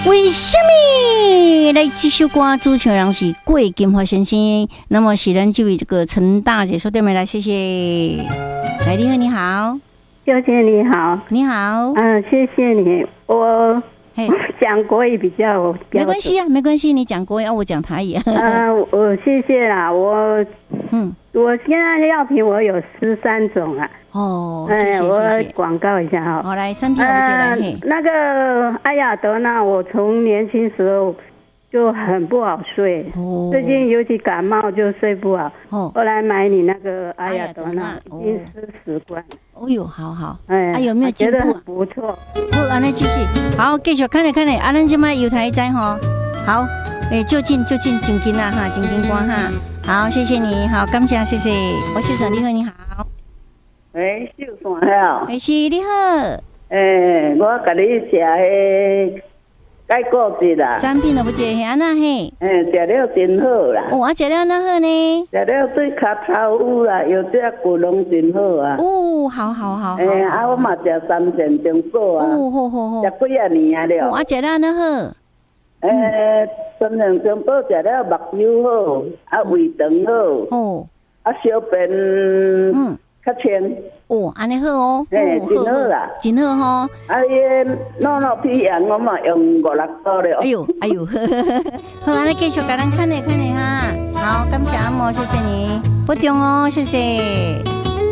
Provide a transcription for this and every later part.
为什么来这首歌主唱人是郭金华先生？那么是咱这位这个陈大姐说对没来？谢谢。来，你好，你好， 秀姐你好， 你好。 谢谢你。我讲国语比较没关系啊，没关系，你讲国语，我讲台语。 我谢谢啦，我现在的药品我有13种啊。 哦，谢谢我广告一下哈。 好，来3瓶来。 那个阿雅德纳，我从年轻时候就很不好睡，最近尤其感冒就睡不好。后来买你那个阿雅德纳，已经40罐。哦哟，好好。有没有进步？觉得很不错。 好，安尼继续。好，继续看嘞。啊，咱今麦油台在吼。好，就近真紧啊哈，真紧关哈。好，谢谢你，好，感谢，谢谢。我秀爽，你好，你好。 喂，秀爽好。 是你好。 我甲你食迄解果子啦。 3片都不食，安那嘿。 食了真好啦。 我食了那好呢。 食了对脚头有啦，有这骨龙真好啊。 好。 我嘛食3件中果啊。 好。 食几啊年啊了。 我食了那好。 3件中果食了目睭好，胃肠好。小便。较清安尼好哦， 真好啦， 真好吼。 诺皮羊我嘛用5-6包了。 哎呦，好，安尼继续甲咱看咧哈。好，感谢阿嬷，谢谢你，保重哦，谢谢。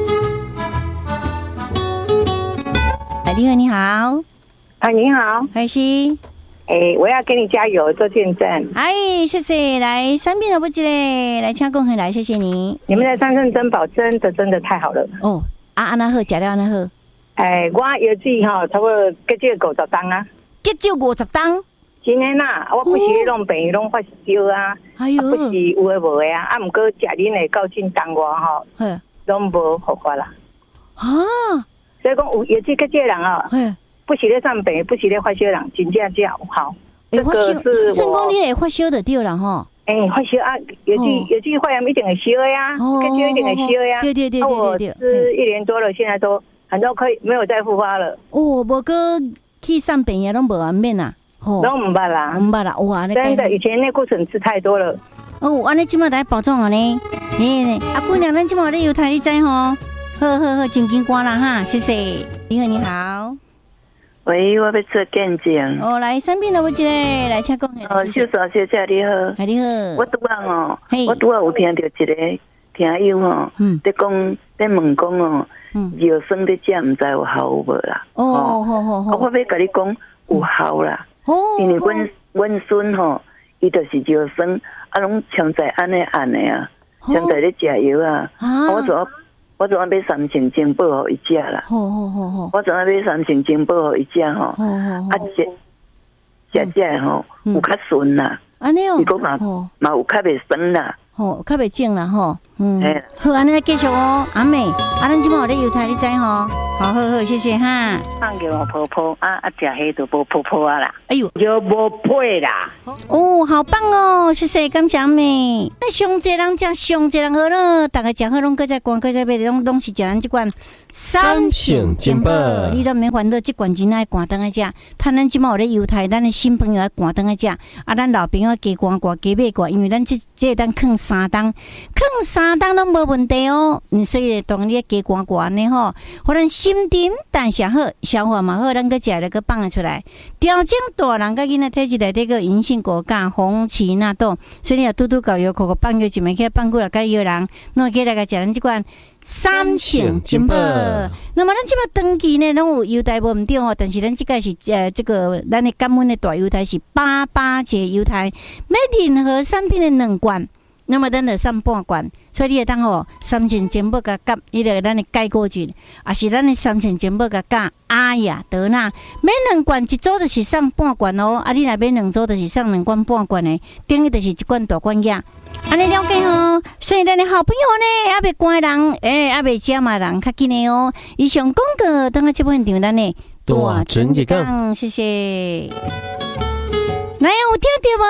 你好，你好。 你好， 还是。 我要给你加油做见证。 谢谢，来3片都不记嘞，来请共回来，谢谢你。 你们的3圣珍宝真的太好了。 安那好，食了安那好。 我药剂差不多结少50担啊。 结少50担？ 真的啦，我不是弄病院拢发烧啊，不是有诶无诶啊，不过食恁的高进当我拢无好法啦。所以讲有药剂结少人不是咧上病，不是咧发烧人，真正有好。这个是成功你会发烧的对了哈。 发烧啊，有句发炎一定会烧呀，发烧一定会烧呀。 对。 我是1年多了，现在都很多可以没有再复发了。 无个去上病也拢无完面呐。 都唔捌啦， 哇！ 真的，以前那固醇吃太多了。 安尼今麦来保重好呢。姑娘，咱今麦咧油台你知吼？好，真紧关啦哈，谢谢。你好。 喂，我要做见证。 来3片都不记嘞，来请讲。 秀爽小姐你好。 你好。 我拄啊有听到一个听友在讲，在问讲药酸在食，唔知有效有无啦？ 好。 我要甲你讲有效啦。因为阮孙伊就是药酸，拢常在安尼按的啊，常在咧食药啊。我昨晚买3千精宝互伊食啦。我昨晚买3千精宝互伊食食有较顺啦。 安尼伊讲嘛有较袂酸啦。 较袂正啦好，安尼继续阿妹，咱即摆有咧油台你知好，谢谢哈。 放给我婆婆食迄都无婆婆啦。 就无配啦。 好棒哦，谢谢感谢阿妹。那上济人食，上济人好了，大家食好拢搁再关，搁再买，拢是食咱即款3圣珍宝。你都免烦恼，即罐钱爱关灯来食。趁咱即摆有咧油台，咱的新朋友爱关灯来食，咱老朋友加关挂加买挂，因为咱这会当放3档拢无问题哦。所以当你加关挂安尼吼，互咱心沉代谢好，消化嘛好，咱搁食了搁放得出来。调整大人甲囡仔体质内底个银杏果干、红荠纳豆，所以你要拄搞药，口放药一枚起放过来甲药人，弄起来甲食咱即款3圣珍宝。那么咱即摆长期呢，拢有优待无毋对吼，但是咱即个是这个咱的感恩的大优待是88节优待，买任何产品的2罐。那么咱就送半罐，所以你会当3圣珍宝甲夹，你就咱的解果子，也是咱的3圣珍宝甲夹阿雅德纳，买2罐一组就是送半罐哦，你若买2组就是送2罐半罐的，等于就是1罐大罐仔。安尼了解吼，所以咱的好朋友呢，还袂关人，还袂食嘛人较紧的哦。以上广告等下这部分场咱的大专一讲，谢谢。来，有听到无？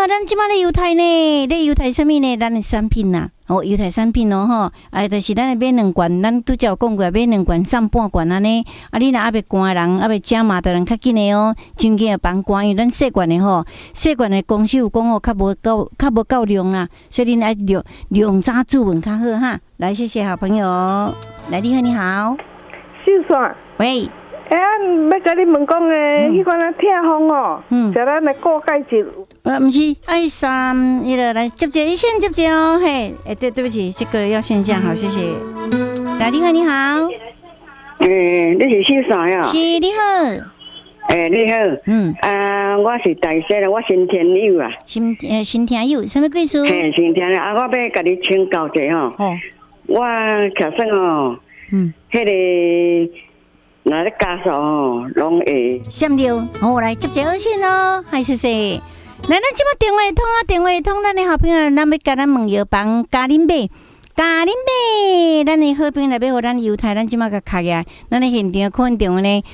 咱即马咧犹太呢，咧犹太什么呢？咱的产品呐，犹太产品吼，就是咱买2罐，咱拄则有讲过，买2罐送半罐安尼。你若还袂寒人，还袂食嘛，的人较紧的哦，真紧防寒，因为咱细罐的吼，细罐的公司有讲较无够量啦，所以恁爱量早煮饭较好哈。来，谢谢好朋友，来，你好，你好， 秀伞， 喂。 要甲你问讲诶，迄款啊痛风哦，食咱来过解质。 毋是，爱3，伊个来接一线接哦，嘿，对不起，这个要先讲，好，谢谢。来，你好，你好。 你是秀伞呀？ 是，你好。 你好。我是大溪的，我新田友啊。 新田友，什么故事？ 嘿，新田啊，我要甲你请教一下吼。我徛算哦，迄个。那咧家属哦，拢会闪掉，好来接热线咯，还是谁？来，咱即马电话通，咱的好朋友，咱要甲咱问药房嘉林贝，咱的好朋友来要互咱犹太，咱即马甲卡起来，咱的现场可能电话呢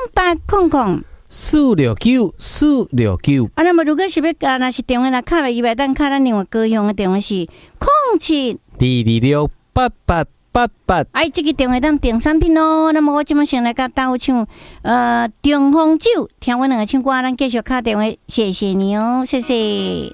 ，0800-469-469。 那么如果是要若是电话来卡袂以外，咱卡咱另外高雄的电话是 07-226-8888。 这个电话当订产品咯。那么我即马先来甲大家唱中风酒，听我2个唱歌，咱继续卡电话，谢谢你哦，谢谢。